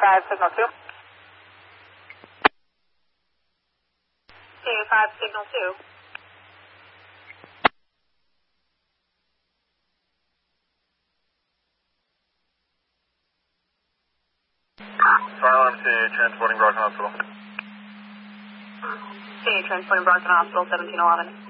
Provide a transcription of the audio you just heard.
5, signal 2. CA5, signal 2. Fire alarm CA transporting Brockton Hospital. CA transporting Brockton Hospital, 1711.